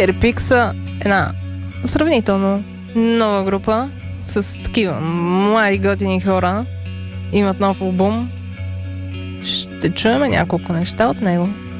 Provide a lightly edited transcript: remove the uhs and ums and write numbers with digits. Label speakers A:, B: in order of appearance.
A: Cherry Pig са една сравнително нова група с такива млади готини хора. Имат нов албум. Ще чуем няколко неща от него.